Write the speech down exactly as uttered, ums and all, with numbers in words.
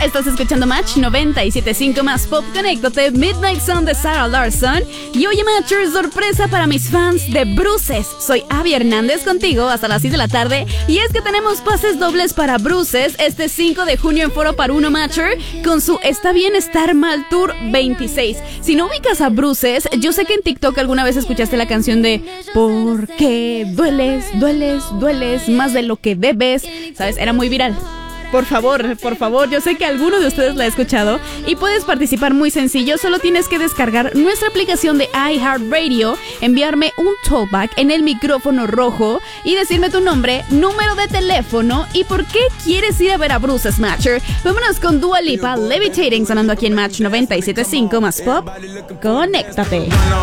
Estás escuchando Match noventa y siete punto cinco más Pop. Conéctate, Midnight Sun de Sarah Larson. Y oye, Matcher, sorpresa para mis fans de Bruces. Soy Abby Hernández contigo hasta las seis de la tarde. Y es que tenemos pases dobles para Bruces este cinco de junio en Foro para Uno Matcher con su Está Bien Estar Mal Tour veintiséis. Si no ubicas a Bruces, yo sé que en TikTok alguna vez escuchaste la canción de ¿Por qué dueles, dueles, dueles más de lo que debes? ¿Sabes? Era muy viral. Por favor, por favor, yo sé que alguno de ustedes la ha escuchado y puedes participar muy sencillo. Solo tienes que descargar nuestra aplicación de iHeartRadio, enviarme un talkback en el micrófono rojo y decirme tu nombre, número de teléfono y por qué quieres ir a ver a Bruces, Matcher. Vámonos con Dua Lipa, Levitating, sonando aquí en Match noventa y siete punto cinco más Pop. Conéctate.